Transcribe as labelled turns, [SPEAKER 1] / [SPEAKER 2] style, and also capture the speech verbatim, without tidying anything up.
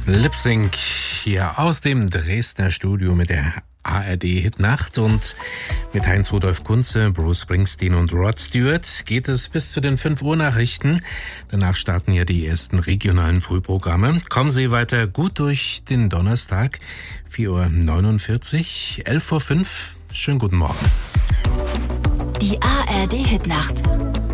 [SPEAKER 1] Lip-Sync hier aus dem Dresdner Studio mit der A R D-Hitnacht und mit Heinz-Rudolf Kunze, Bruce Springsteen und Rod Stewart geht es bis zu den fünf Uhr Nachrichten. Danach starten ja die ersten regionalen Frühprogramme. Kommen Sie weiter gut durch den Donnerstag, vier Uhr neunundvierzig, elf Uhr fünf. Schönen guten Morgen.
[SPEAKER 2] Die A R D-Hitnacht.